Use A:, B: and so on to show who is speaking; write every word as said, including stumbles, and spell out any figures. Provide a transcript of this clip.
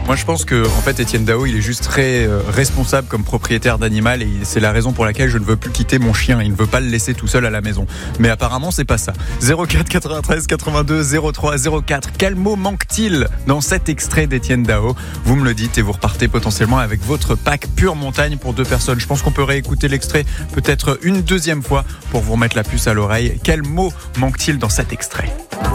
A: Moi, je pense que, en fait, Étienne Dao, il est juste très euh, responsable comme propriétaire d'animal et c'est la raison pour laquelle je ne veux plus quitter mon chien. Il ne veut pas le laisser tout seul à la maison. Mais apparemment, c'est pas ça. zéro quatre quatre-vingt-treize quatre-vingt-deux zéro trois zéro quatre. Quel mot manque-t-il dans cet extrait d'Étienne Dao? Vous me le dites et vous repartez potentiellement avec votre pack Pure Montagne pour deux personnes. Je pense qu'on peut réécouter l'extrait peut-être une deuxième fois pour vous remettre la puce à l'oreille. Quel mot manque-t-il dans cet extrait?